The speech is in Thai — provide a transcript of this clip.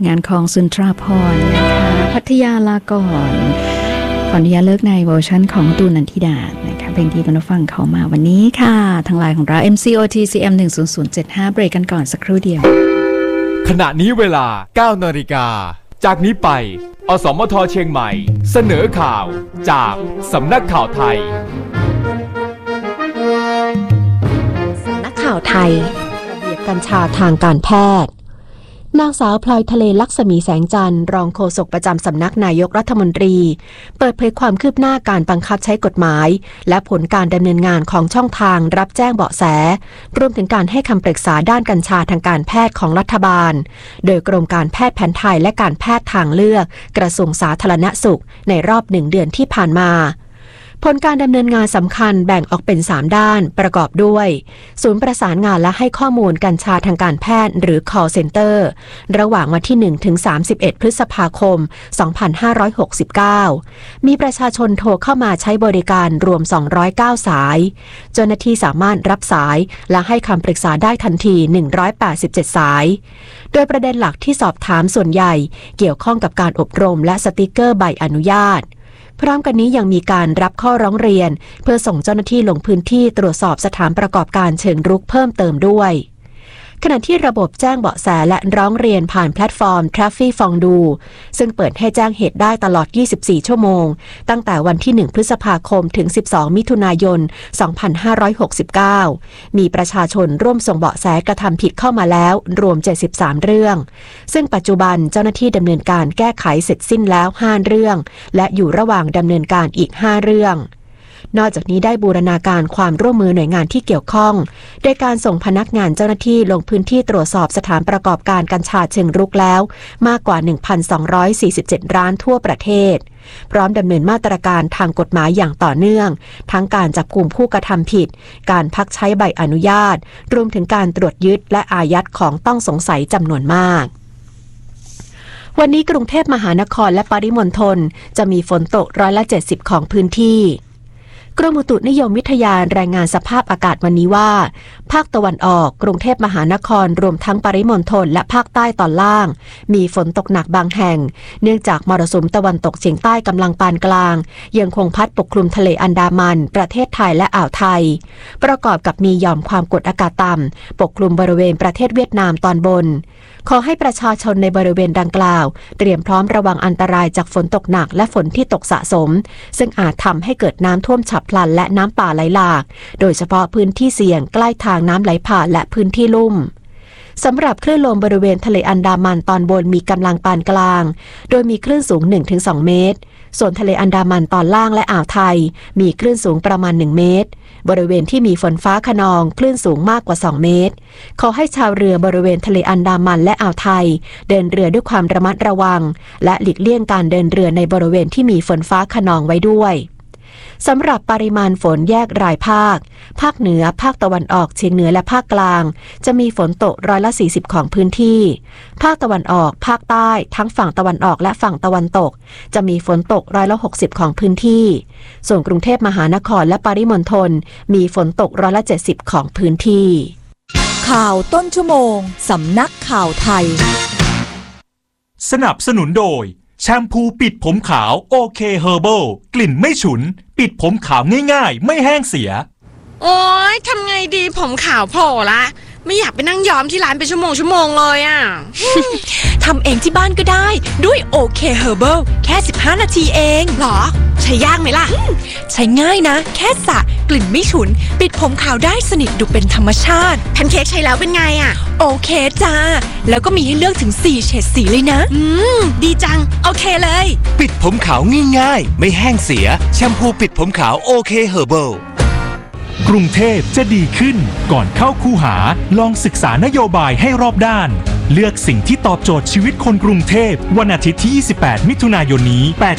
งานของสุนทราภรณ์นะคะพัทยาลาก่อนขออนุญาตเลิกในเวอร์ชันของตูนันทิดานะคะเพลงที่คุณผู้ฟังเขามาวันนี้ค่ะทางไลน์ของเรา MCOTCM 10075เบรกกันก่อนสักครู่เดียวขณะนี้เวลา 9 นาฬิกาจากนี้ไปอสมทเชียงใหม่เสนอข่าวจากสำนักข่าวไทยสำนักข่าวไทยระเบียบกัญชาทางการแพทย์นางสาวพลอยทะเลลักษมีแสงจันทร์รองโฆษกประจำสำนักนายกรัฐมนตรีเปิดเผยความคืบหน้าการบังคับใช้กฎหมายและผลการดำเนินงานของช่องทางรับแจ้งเบาะแสรวมถึงการให้คำปรึกษาด้านกัญชาทางการแพทย์ของรัฐบาลโดยกรมการแพทย์แผนไทยและการแพทย์ทางเลือกกระทรวงสาธารณสุขในรอบ1 เดือนที่ผ่านมาผลการดำเนินงานสำคัญแบ่งออกเป็น3ด้านประกอบด้วยศูนย์ประสานงานและให้ข้อมูลกัญชาทางการแพทย์หรือ call center ระหว่างวันที่1ถึง31พฤษภาคม2569มีประชาชนโทรเข้ามาใช้บริการรวม209สายเจ้าหน้าที่สามารถรับสายและให้คำปรึกษาได้ทันที187สายโดยประเด็นหลักที่สอบถามส่วนใหญ่เกี่ยวข้องกับการอบรมและสติกเกอร์ใบอนุญาตพร้อมกันนี้ยังมีการรับข้อร้องเรียนเพื่อส่งเจ้าหน้าที่ลงพื้นที่ตรวจสอบสถานประกอบการเชิงรุกเพิ่มเติมด้วยขณะที่ระบบแจ้งเบาะแสและร้องเรียนผ่านแพลตฟอร์ม Traffic Fondue ซึ่งเปิดให้แจ้งเหตุได้ตลอด24ชั่วโมงตั้งแต่วันที่1พฤษภาคมถึง12มิถุนายน2569มีประชาชนร่วมส่งเบาะแสกระทำผิดเข้ามาแล้วรวม73เรื่องซึ่งปัจจุบันเจ้าหน้าที่ดำเนินการแก้ไขเสร็จสิ้นแล้ว5เรื่องและอยู่ระหว่างดำเนินการอีก5เรื่องนอกจากนี้ได้บูรณาการความร่วมมือหน่วยงานที่เกี่ยวข้องโดยการส่งพนักงานเจ้าหน้าที่ลงพื้นที่ตรวจสอบสถานประกอบการกัญชาเชิงรุกแล้วมากกว่า 1,247 ร้านทั่วประเทศพร้อมดำเนินมาตรการทางกฎหมายอย่างต่อเนื่องทั้งการจับกุมผู้กระทำผิดการพักใช้ใบอนุญาตรวมถึงการตรวจยึดและอายัดของต้องสงสัยจำนวนมากวันนี้กรุงเทพมหานครและปริมณฑลจะมีฝนตก70%ของพื้นที่กรมอุตุนิยมวิทยารายงานสภาพอากาศวันนี้ว่าภาคตะวันออกกรุงเทพมหานครรวมทั้งปริมณฑลและภาคใต้ตอนล่างมีฝนตกหนักบางแห่งเนื่องจากมรสุมตะวันตกเฉียงใต้กำลังปานกลางยังคงพัดปกคลุมทะเลอันดามันประเทศไทยและอ่าวไทยประกอบกับมีหย่อมความกดอากาศต่ำปกคลุมบริเวณประเทศเวียดนามตอนบนขอให้ประชาชนในบริเวณดังกล่าวเตรียมพร้อมระวังอันตรายจากฝนตกหนักและฝนที่ตกสะสมซึ่งอาจทำให้เกิดน้ำท่วมฉับพลันและน้ำป่าไหลหลากโดยเฉพาะพื้นที่เสี่ยงใกล้ทางน้ำไหลผ่านและพื้นที่ลุ่มสำหรับคลื่นลมบริเวณทะเลอันดามันตอนบนมีกำลังปานกลางโดยมีคลื่นสูง 1-2 เมตรส่วนทะเลอันดามันตอนล่างและอ่าวไทยมีคลื่นสูงประมาณ1เมตรบริเวณที่มีฝนฟ้าคะนองคลื่นสูงมากกว่า2เมตรขอให้ชาวเรือบริเวณทะเลอันดามันและอ่าวไทยเดินเรือด้วยความระมัดระวังและหลีกเลี่ยงการเดินเรือในบริเวณที่มีฝนฟ้าคะนองไว้ด้วยสำหรับปริมาณฝนแยกรายภาคภาคเหนือภาคตะวันออกเฉียงเหนือและภาคกลางจะมีฝนตก40%ของพื้นที่ภาคตะวันออกภาคใต้ทั้งฝั่งตะวันออกและฝั่งตะวันตกจะมีฝนตก60%ของพื้นที่ส่วนกรุงเทพมหานครและปริมณฑลมีฝนตก70%ของพื้นที่ข่าวต้นชั่วโมงสำนักข่าวไทยสนับสนุนโดยแชมพูปิดผมขาวโอเคเฮอร์เบิลกลิ่นไม่ฉุนปิดผมขาวง่ายๆไม่แห้งเสียโอ๊ยทำไงดีผมขาวโผล่ละไม่อยากไปนั่งย้อมที่ร้านเป็นชั่วโมงเลยอ่ะทำเองที่บ้านก็ได้ด้วยโอเคเฮอร์เบิลแค่15นาทีเองหรอใช้ยากไหมล่ะใช้ง่ายนะแค่สระกลิ่นไม่ฉุนปิดผมขาวได้สนิทดูเป็นธรรมชาติแพนเค้กใช้แล้วเป็นไงอ่ะโอเคจ้าแล้วก็มีให้เลือกถึง4เฉดสีเลยนะดีจังโอเคเลยปิดผมขาวง่ายๆไม่แห้งเสียแชมพูปิดผมขาวโอเคเฮอร์เบิลกรุงเทพจะดีขึ้นก่อนเข้าคูหาลองศึกษานโยบายให้รอบด้านเลือกสิ่งที่ตอบโจทย์ชีวิตคนกรุงเทพวันอาทิตย์ที่28มิถุนายนนี้